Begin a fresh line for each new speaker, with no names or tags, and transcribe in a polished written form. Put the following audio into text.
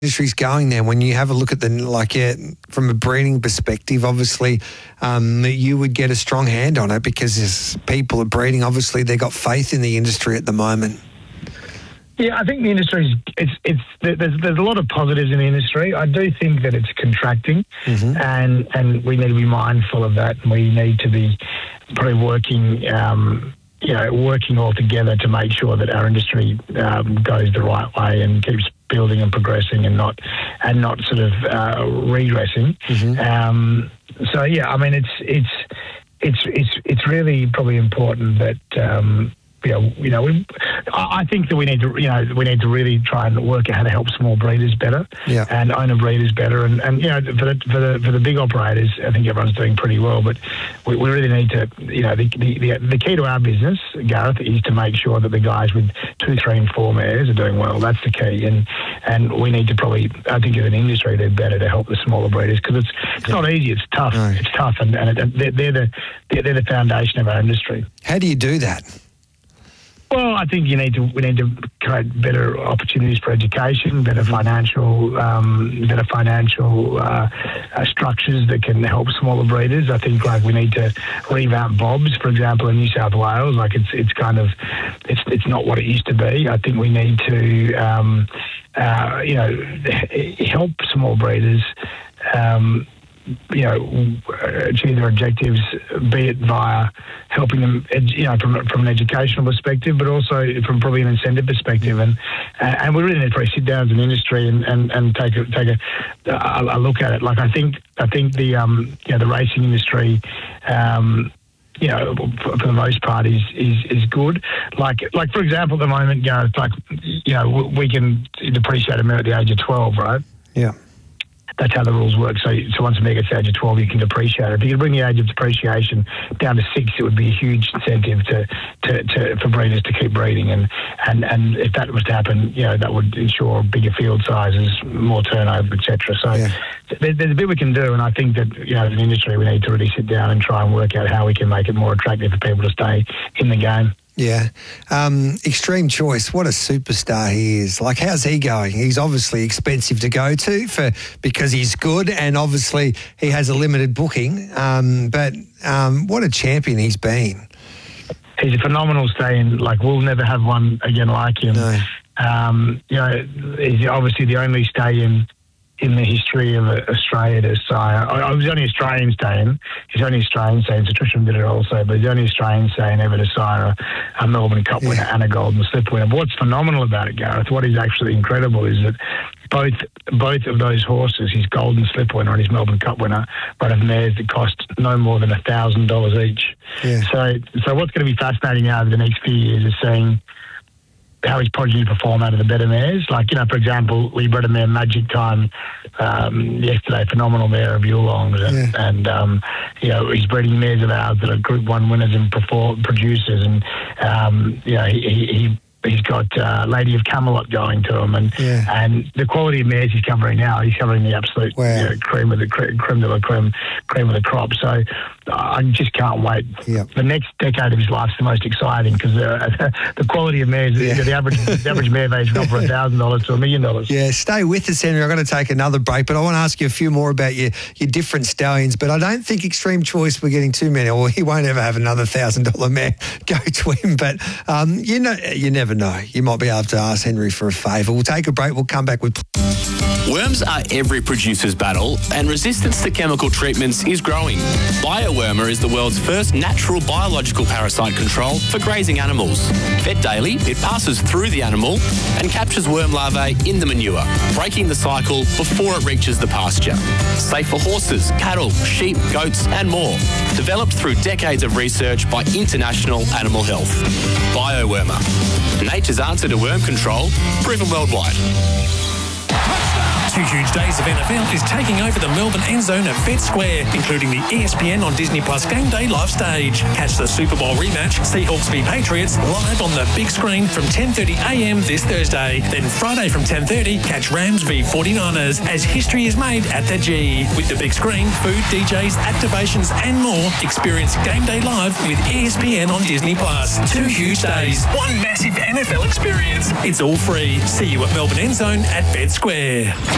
industry's going there. When you have a look at from a breeding perspective, obviously you would get a strong hand on it because as people are breeding, obviously they've got faith in the industry at the moment.
Yeah, I think the industry there's a lot of positives in the industry. I do think that it's contracting, and we need to be mindful of that, and we need to be probably working all together to make sure that our industry goes the right way and keeps building and progressing and not sort of regressing. So yeah, I mean it's really probably important that. I think that we need to really try and work out how to help small breeders better and owner breeders better, and for the big operators, I think everyone's doing pretty well, but we really need to, the key to our business, Gareth, is to make sure that the guys with 2, 3 and 4 mares are doing well. That's the key, and we need to probably, I think as an industry, they're better to help the smaller breeders because it's not easy, it's tough. No. It's tough, and they're the foundation of our industry.
How do you do that?
Well, I think we need to create better opportunities for education, better financial structures that can help smaller breeders. I think we need to revamp Bob's, for example, in New South Wales. It's not what it used to be. I think we need to help small breeders. Achieve their objectives, be it via helping them, from an educational perspective, but also from probably an incentive perspective. And we really need to probably sit down as an industry and take a look at it. Like I think the racing industry. For the most part, is good. Like for example, at the moment, we can depreciate a mare at the age of 12, right?
Yeah.
That's how the rules work. So once a mare gets to the age of 12, you can depreciate it. If you can bring the age of depreciation down to 6, it would be a huge incentive for breeders to keep breeding. And if that was to happen, that would ensure bigger field sizes, more turnover, etc. So there's a bit we can do, and I think that as an industry, we need to really sit down and try and work out how we can make it more attractive for people to stay in the game.
Yeah. Extreme Choice, what a superstar he is. Like, how's he going? He's obviously expensive to go to because he's good, and obviously he has a limited booking. But what a champion he's been.
He's a phenomenal stay-in. We'll never have one again like him.
No.
He's obviously the only stay-in in the history of Australia to sire. I was the only Australian stay-in. He's the only Australian stay-in. So Trisham did it also, but he's the only Australian stay-in ever to sire a Melbourne Cup winner and a Golden Slip winner. But what's phenomenal about it, Gareth, what is actually incredible is that both of those horses, his Golden Slip winner and his Melbourne Cup winner, run of mares that cost no more than $1,000 each.
Yeah.
So what's going to be fascinating now over the next few years is seeing how his progeny perform out of the better mares. For example, we bred a mare Magic Time yesterday, phenomenal mare of Yulong's, and he's breeding mares of ours that are Group 1 winners and producers, and he's got Lady of Camelot going to him, and the quality of mares he's covering now, he's covering the absolute creme of the cream of the crop. So I just can't wait. The next decade of his life is the most exciting because the quality of mares, the average mare value's gone from $1,000 to $1 million. Yeah,
stay with us, Henry. I'm going to take another break, but I want to ask you a few more about your different stallions. But I don't think Extreme Choice we're getting too many, or he won't ever have another $1,000 mare go to him. But you never know. You might be able to ask Henry for a favour. We'll take a break. We'll come back with...
Worms are every producer's battle, and resistance to chemical treatments is growing. BioWormer is the world's first natural biological parasite control for grazing animals. Fed daily, it passes through the animal and captures worm larvae in the manure, breaking the cycle before it reaches the pasture. Safe for horses, cattle, sheep, goats and more. Developed through decades of research by International Animal Health. BioWormer. Nature's answer to worm control, proven worldwide.
2 huge days of NFL is taking over the Melbourne end zone at Vet Square, including the ESPN on Disney Plus Game Day live stage. Catch the Super Bowl rematch, Seahawks v Patriots, live on the big screen from 10:30am this Thursday. Then Friday from 10:30, catch Rams v 49ers as history is made at the G. With the big screen, food, DJs, activations and more, experience Game Day live with ESPN on Disney Plus. 2 huge days, one massive NFL experience. It's all free. See you at Melbourne End Zone at Vet Square.